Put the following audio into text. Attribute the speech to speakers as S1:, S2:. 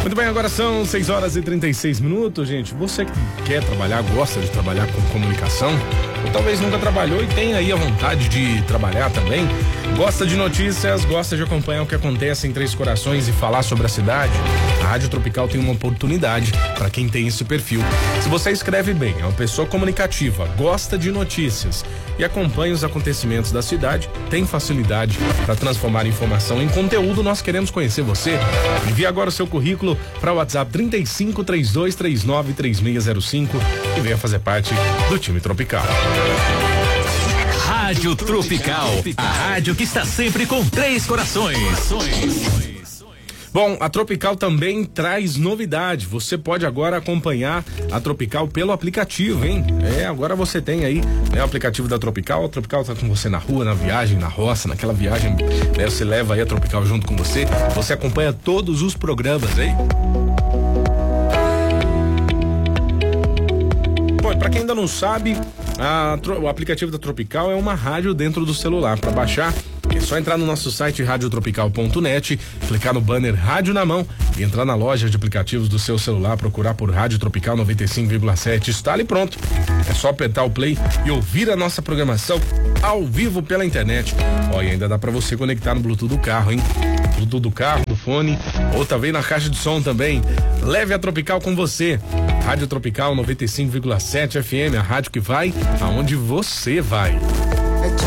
S1: Muito bem, agora são 6h36, gente. Você que quer trabalhar, gosta de trabalhar com comunicação, ou talvez nunca trabalhou e tem aí a vontade de trabalhar também, gosta de notícias, gosta de acompanhar o que acontece em Três Corações e falar sobre a cidade, a Rádio Tropical tem uma oportunidade para quem tem esse perfil. Se você escreve bem, é uma pessoa comunicativa, gosta de notícias e acompanha os acontecimentos da cidade, tem facilidade para transformar informação em conteúdo, nós queremos conhecer você. Envie agora o seu currículo para o WhatsApp 3532393605 e venha fazer parte do time Tropical.
S2: Rádio Tropical, a rádio que está sempre com Três Corações.
S1: Bom, a Tropical também traz novidade. Você pode agora acompanhar a Tropical pelo aplicativo, hein? Agora você tem aí, né, o aplicativo da Tropical. A Tropical tá com você na rua, na viagem, na roça, naquela viagem, né? Você leva aí a Tropical junto com você. Você acompanha todos os programas aí. Bom, pra quem ainda não sabe, o aplicativo da Tropical é uma rádio dentro do celular. Para baixar, é só entrar no nosso site radiotropical.net, clicar no banner Rádio na Mão e entrar na loja de aplicativos do seu celular, procurar por Rádio Tropical 95,7, está ali pronto. É só apertar o play e ouvir a nossa programação ao vivo pela internet. Ó, e ainda dá para você conectar no Bluetooth do carro, hein? Bluetooth do carro, do fone, ou também na caixa de som também. Leve a Tropical com você. Rádio Tropical 95,7 FM, a rádio que vai aonde você vai.